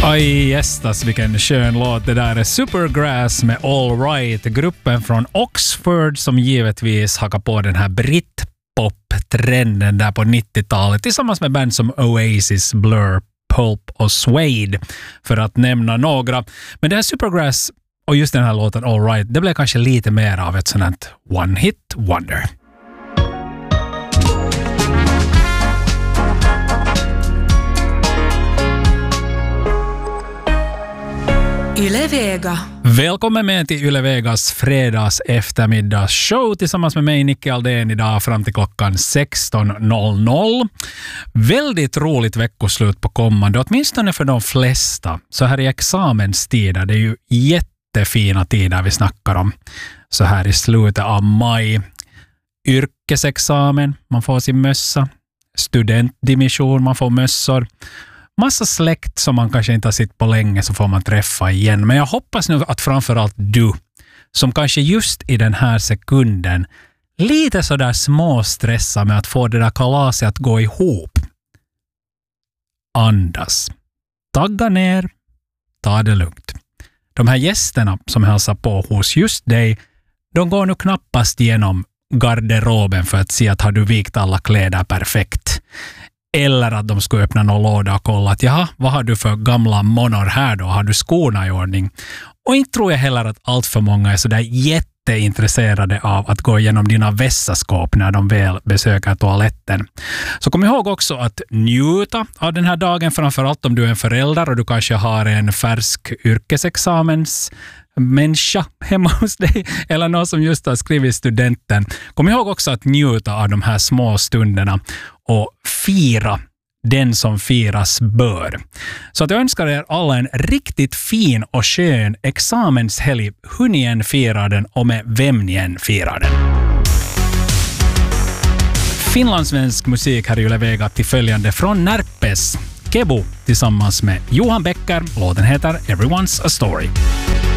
Aj, gästas, vilken skön låt. Det där är Supergrass med All Right. Gruppen från Oxford som givetvis hakar på den här Britpop-trenden där på 90-talet tillsammans med band som Oasis, Blur, Pulp och Suede för att nämna några. Men det här Supergrass och just den här låten All Right, det blev kanske lite mer av ett sådant one-hit wonder. Yle Vega. Välkommen med till Yle Vegas fredags eftermiddagsshow tillsammans med mig Nicke Aldén idag fram till klockan 16.00. Väldigt roligt veckoslut på kommande, åtminstone för de flesta. Så här i examenstider, det är ju jättefina tider vi snackar om. Så här i slutet av maj. Yrkesexamen, man får sin mössa. Studentdimission, man får mössor. Massa släkt som man kanske inte har sett på länge så får man träffa igen. Men jag hoppas nu att framförallt du, som kanske just i den här sekunden lite sådär småstressar med att få det där kalaset att gå ihop. Andas. Tagga ner. Ta det lugnt. De här gästerna som hälsar på hos just dig, de går nu knappast genom garderoben för att se att har du vikt alla kläder perfekt. Eller att de ska öppna någon låda och kolla att jaha, vad har du för gamla monor här då? Har du skorna i ordning? Och inte tror jag heller att allt för många är så där jätteintresserade av att gå igenom dina vässaskåp när de väl besöker toaletten. Så kom ihåg också att njuta av den här dagen, framförallt om du är en förälder och du kanske har en färsk yrkesexamens människa hemma hos dig eller någon som just har skrivit studenten. Kom ihåg också att njuta av de här små stunderna och fira den som firas bör. Så att jag önskar er alla en riktigt fin och skön examenshelg. Hur ni än firar den och med vem ni än firar den. Finlandssvensk musik här i Yle Vega till följande från Närpes. Kebo tillsammans med Johan Becker. Låten heter Everyone's a Story.